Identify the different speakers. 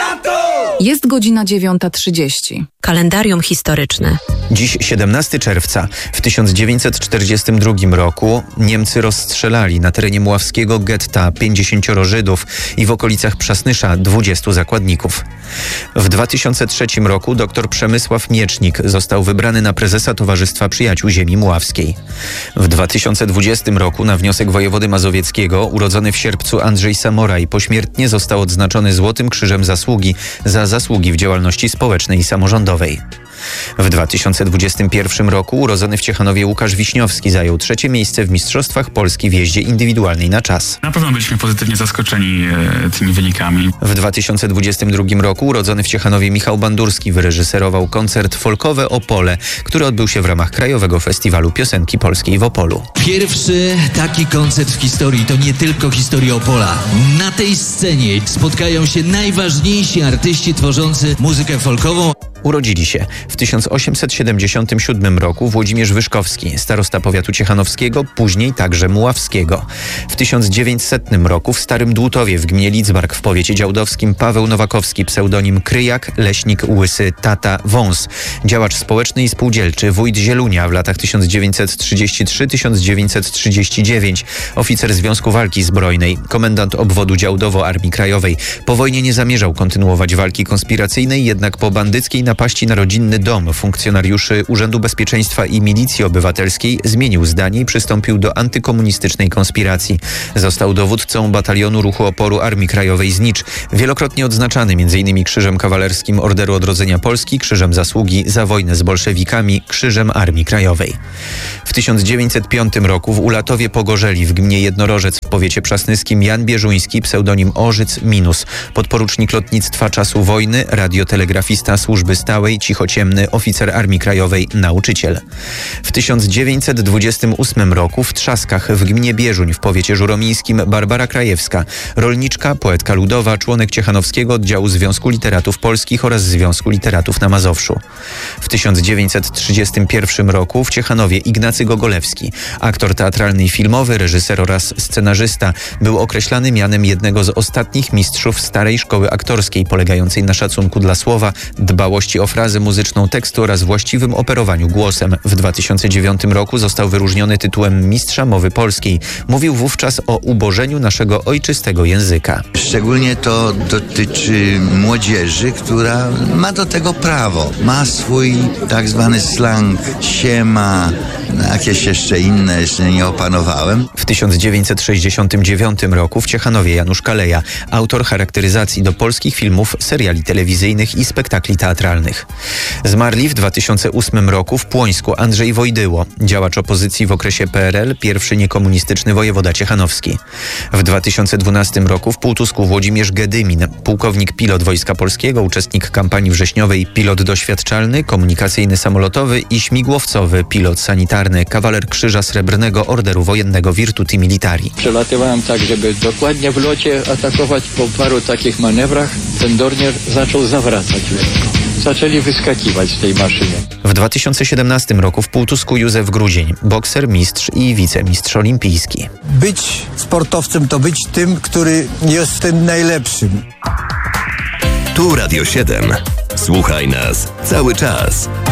Speaker 1: Jest godzina 9:30.
Speaker 2: Kalendarium historyczne.
Speaker 3: Dziś 17 czerwca. W 1942 roku Niemcy rozstrzelali na terenie mławskiego getta 50 Żydów i w okolicach Przasnysza 20 zakładników. W 2003 roku dr Przemysław Miecznik został wybrany na prezesa Towarzystwa Przyjaciół Ziemi Mławskiej. W 2020 roku na wniosek wojewody mazowieckiego urodzony w Sierpcu Andrzej Samoraj pośmiertnie został odznaczony Złotym Krzyżem Zasługi za zasługi w działalności społecznej i samorządowej. W 2021 roku urodzony w Ciechanowie Łukasz Wiśniowski zajął 3. miejsce w Mistrzostwach Polski w jeździe indywidualnej na czas.
Speaker 4: Na pewno byliśmy pozytywnie zaskoczeni tymi wynikami.
Speaker 3: W 2022 roku urodzony w Ciechanowie Michał Bandurski wyreżyserował koncert Folkowe Opole, który odbył się w ramach Krajowego Festiwalu Piosenki Polskiej w Opolu.
Speaker 5: Pierwszy taki koncert w historii to nie tylko historia Opola. Na tej scenie spotkają się najważniejsi artyści tworzący muzykę folkową.
Speaker 3: Urodzili się w 1877 roku Włodzimierz Wyszkowski, starosta powiatu ciechanowskiego, później także muławskiego. W 1900 roku w Starym Dłutowie w gminie Lidzbark w powiecie działdowskim Paweł Nowakowski, pseudonim Kryjak, leśnik, łysy, tata, wąs. Działacz społeczny i spółdzielczy, wójt Zielunia w latach 1933-1939, oficer Związku Walki Zbrojnej, komendant obwodu Działdowo Armii Krajowej. Po wojnie nie zamierzał kontynuować walki konspiracyjnej, jednak po bandyckiej napaści na rodzinny dom funkcjonariuszy Urzędu Bezpieczeństwa i Milicji Obywatelskiej zmienił zdanie i przystąpił do antykomunistycznej konspiracji. Został dowódcą batalionu ruchu oporu Armii Krajowej Znicz, wielokrotnie odznaczany m.in. Krzyżem Kawalerskim Orderu Odrodzenia Polski, Krzyżem Zasługi za wojnę z bolszewikami, Krzyżem Armii Krajowej. W 1905 roku w Ulatowie Pogorzeli w gminie Jednorożec w powiecie przasnyskim Jan Bierzuński, pseudonim Orzyc Minus, podporucznik lotnictwa czasu wojny, radiotelegrafista służby stałej, cichociemny, oficer Armii Krajowej, nauczyciel. W 1928 roku w Trzaskach w gminie Bieżuń w powiecie żuromińskim Barbara Krajewska, rolniczka, poetka ludowa, członek Ciechanowskiego Oddziału Związku Literatów Polskich oraz Związku Literatów na Mazowszu. W 1931 roku w Ciechanowie Ignacy Gogolewski, aktor teatralny i filmowy, reżyser oraz scenarzysta, był określany mianem jednego z ostatnich mistrzów starej szkoły aktorskiej, polegającej na szacunku dla słowa, dbałości o frazę muzyczną tekstu oraz właściwym operowaniu głosem. W 2009 roku został wyróżniony tytułem Mistrza Mowy Polskiej. Mówił wówczas o ubożeniu naszego ojczystego języka.
Speaker 6: Szczególnie to dotyczy młodzieży, która ma do tego prawo. Ma swój tak zwany slang, siema, jakieś jeszcze inne, jeszcze nie opanowałem.
Speaker 3: W 1969 roku w Ciechanowie Janusz Kaleja, autor charakteryzacji do polskich filmów, seriali telewizyjnych i spektakli teatralnych. Zmarli w 2008 roku w Płońsku Andrzej Wojdyło, działacz opozycji w okresie PRL, pierwszy niekomunistyczny wojewoda ciechanowski. W 2012 roku w Półtusku Włodzimierz Gedymin, pułkownik pilot Wojska Polskiego, uczestnik kampanii wrześniowej, pilot doświadczalny, komunikacyjny samolotowy i śmigłowcowy pilot sanitarny, kawaler Krzyża Srebrnego Orderu Wojennego Virtuti Militari.
Speaker 7: Przelatywałem tak, żeby dokładnie w locie atakować. Po paru takich manewrach ten Dornier zaczął zawracać lekko. Zaczęli wyskakiwać z tej maszyny.
Speaker 3: W 2017 roku w Półtusku Józef Grudzień, bokser, mistrz i wicemistrz olimpijski.
Speaker 8: Być sportowcem to być tym, który jest tym najlepszym.
Speaker 9: Tu Radio 7. Słuchaj nas cały czas.